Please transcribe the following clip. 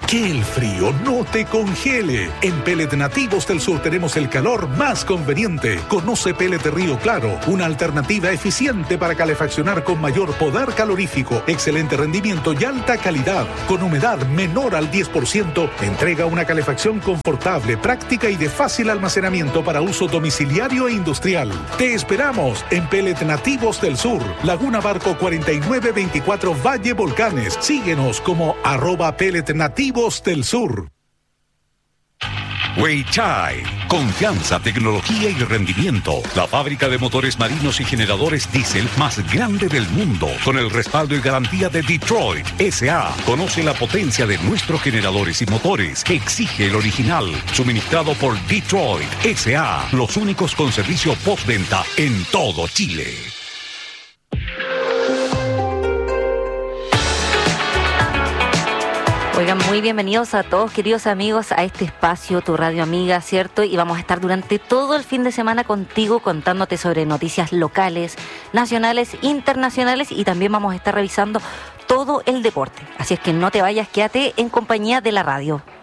Que el frío no te congele. En Pellet Nativos del Sur tenemos el calor más conveniente. Conoce Pellet Río Claro, una alternativa eficiente para calefaccionar con mayor poder calorífico, excelente rendimiento y alta calidad. Con humedad menor al 10%, entrega una calefacción confortable, práctica y de fácil almacenamiento para uso domiciliario e industrial. Te esperamos en Pellet Nativos del Sur, Laguna Barco 4924 Valle Volcanes. Síguenos como @Pellet Nativos del Sur. Weichai, confianza, tecnología y rendimiento. La fábrica de motores marinos y generadores diésel más grande del mundo, con el respaldo y garantía de Detroit S.A. Conoce la potencia de nuestros generadores y motores. Exige el original, suministrado por Detroit S.A. Los únicos con servicio postventa en todo Chile. Oigan, muy bienvenidos a todos, queridos amigos, a este espacio, tu radio amiga, ¿cierto? Y vamos a estar durante todo el fin de semana contigo contándote sobre noticias locales, nacionales, internacionales, y también vamos a estar revisando todo el deporte. Así es que no te vayas, quédate en compañía de la radio.